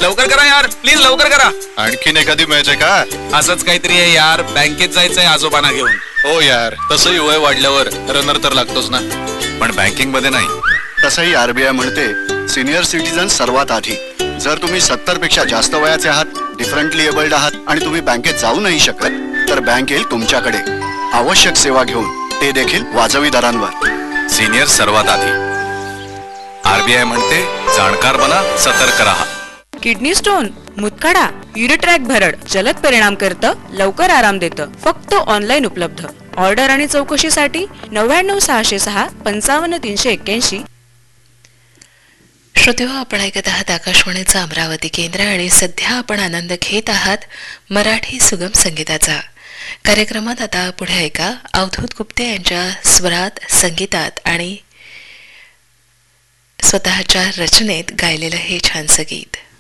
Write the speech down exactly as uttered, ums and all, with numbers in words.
लवकर करा यार, प्लीज लवकर करा. आणखीन एखादी मॅच आहे का? असंच काहीतरी आहे यार, बँकेत जायचंय आजोबांना घेऊन. हो यार, तसंही वय वाढल्यावर रनर तर लागतोच ना. पण बँकिंग मध्ये नाही. तसंही आरबीआय म्हणते सिनियर सिटीजन सर्वात आधी. जर तुम्ही सत्तर पेक्षा जास्त वयाचे आहात, डिफरंटली एबल्ड आहात आणि तुम्ही बँकेत जाऊ नाही शकत, तर बँक येईल तुमच्याकडे आवश्यक सेवा घेऊन, ते देखील वाजवी दरांवर. सिनियर सर्वात आधी. आरबीआय म्हणते जाणकार बना, सतर्क राहा. किडनी स्टोन, मुतखडा, युरिट्रॅक भरड जलद परिणाम करतं, लवकर आराम देतं. फक्त ऑनलाईन उपलब्ध. ऑर्डर आणि चौकशीसाठी नव्याण्णव सहाशे सहा पंचावन्न तीनशे एक्क्याऐंशी. श्रोते हो, आपण ऐकत आहात आकाशवाणीचा अमरावती केंद्र आणि सध्या आपण आनंद घेत आहात मराठी सुगम संगीताचा. कार्यक्रमात आता पुढे ऐका अवधूत गुप्ते यांच्या स्वरात, संगीतात आणि स्वतःच्या रचनेत गायलेलं हे छानसं गीत.